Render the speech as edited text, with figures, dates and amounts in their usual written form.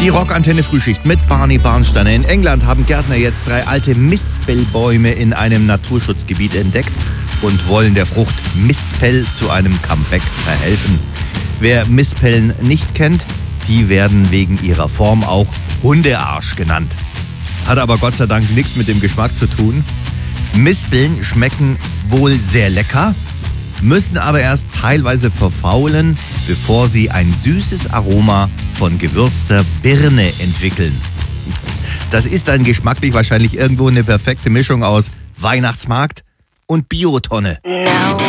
Die Rockantenne Frühschicht mit Barney Barnsteiner. In England haben Gärtner jetzt 3 alte Mispelbäume in einem Naturschutzgebiet entdeckt und wollen der Frucht Mispel zu einem Comeback verhelfen. Wer Mispeln nicht kennt, die werden wegen ihrer Form auch Hundearsch genannt. Hat aber Gott sei Dank nichts mit dem Geschmack zu tun. Mispeln schmecken wohl sehr lecker, müssen aber erst teilweise verfaulen, bevor sie ein süßes Aroma von gewürzter Birne entwickeln. Das ist dann geschmacklich wahrscheinlich irgendwo eine perfekte Mischung aus Weihnachtsmarkt und Biotonne.